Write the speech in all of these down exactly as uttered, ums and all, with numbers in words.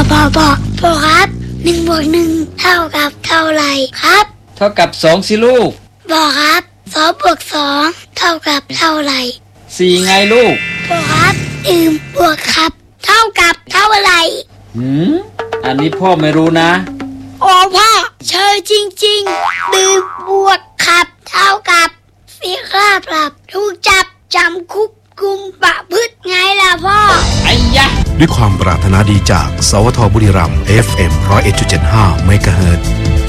พ่อพ่อพ่อครับหนึ่งบวกหนึ่งเท่ากับเท่าไหร่ครับเท่ากับสองสิลูกพ่อครับสองบวกสองเท่ากับเท่าไหร่สี่ไงลูกพ่อครับหนึ่งบวกครับเท่ากับเท่าไหร่หืมอันนี้พ่อไม่รู้นะโอ้พ่อเชยจริงๆหนึ่งบวกครับเท่ากับสี่ค่าปรับถูกจับจำคุกกุมประพฤติไงล่ะพ่อไอ้ยะด้วยความปรารถนาดีจากสวทบุรีรัมย์ เอฟ เอ็ม หนึ่งศูนย์เอ็ดจุดเจ็ดห้า เมกะเฮิรตซ์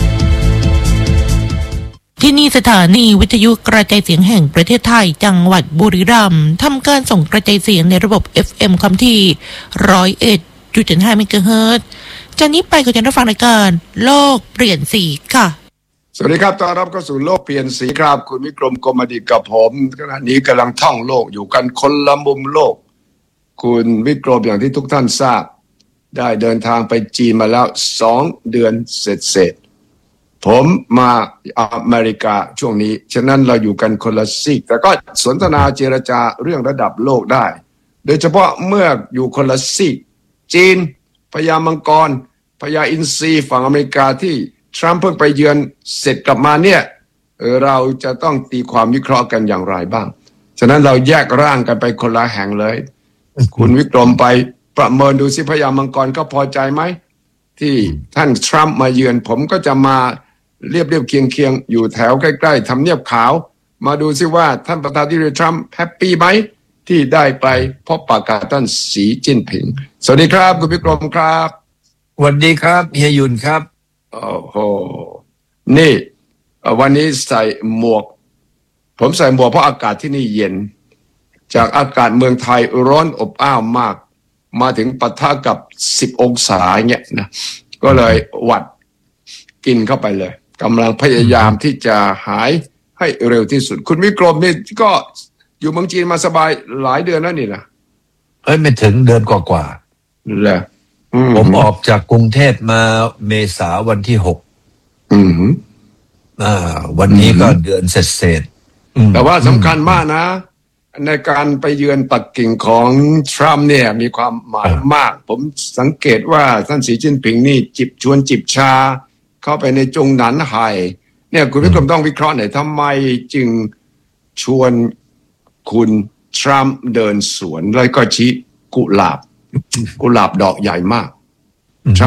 ที่นี่สถานีวิทยุกระจายเสียงแห่งประเทศไทยจังหวัดบุรีรัมย์ทำการส่งกระจายเสียงในระบบ เอฟ เอ็ม ความถี่ หนึ่งศูนย์เอ็ดจุดเจ็ดห้า เมกะเฮิรตซ์จากนี้ไปก็จะได้ฟังรายการโลกเปลี่ยนสีค่ะสวัสดีครับต้อนรับเข้าสู่โลกเปลี่ยนสีครับคุณวิกรมกรมดิษฐ์กับผมขณะนี้กำลังท่องโลกอยู่กันคนละมุมโลกคุณวิกรมอย่างที่ทุกท่านทราบได้เดินทางไปจีนมาแล้วสองเดือนเสร็จๆผมมาอเมริกาช่วงนี้ฉะนั้นเราอยู่กันคนละซีกแต่ก็สนทนาเจรจาเรื่องระดับโลกได้โดยเฉพาะเมื่ออยู่คนละซีกจีนพญามังกรพญาอินทรีฝั่งอเมริกาที่ทรัมป์เพิ่งไปเยือนเสร็จกลับมาเนี่ยเราจะต้องตีความวิเคราะห์กันอย่างไรบ้างฉะนั้นเราแยกร่างกันไปคนละแห่งเลยคุณวิกรมไปประเมินดูสิพญามังกรก็พอใจไหมที่ท่านทรัมป์มาเยือนผมก็จะมาเรียบเรียบเคียงเคียงอยู่แถวใกล้ๆทำเนียบขาวมาดูสิว่าท่านประธานาธิบดีทรัมป์แฮปปี้ไหมที่ได้ไปพบปะกับท่านสีจิ้นผิงสวัสดีครับคุณวิกรมครับสวัสดีครับเฮียยุนครับโอ้โหนี่วันนี้ใส่หมวกผมใส่หมวกเพราะอากาศที่นี่เย็นจากอากาศเมืองไทยร้อนอบอ้าวมากมาถึงปะทะกับสิบองศาเงี้ยนะก็เลยหวัดกินเข้าไปเลยกำลังพยายามที่จะหายให้เร็วที่สุดคุณวิกรมนี่ก็อยู่เมืองจีนมาสบายหลายเดือนแล้วนี่นะเอ้ยไม่ถึงเดือนกว่าๆเลยผมออกจากกรุงเทพมาเมษาวันที่หกอืมอ่าวันนี้ก็เดือนเศษๆแต่ว่าสำคัญมากนะในการไปเยือนปักกิ่งของทรัมป์เนี่ยมีความหมายมากผมสังเกตว่าท่านสีจิ้นผิงนี่จิบชวนจิบชาเข้าไปในจงหนันไห่เนี่ยคุณวิกรมต้องวิเคราะห์หน่อยทำไมจึงชวนคุณทรัมป์เดินสวนแล้วก็ชี้กุหลาบกุหลาบดอกใหญ่มาก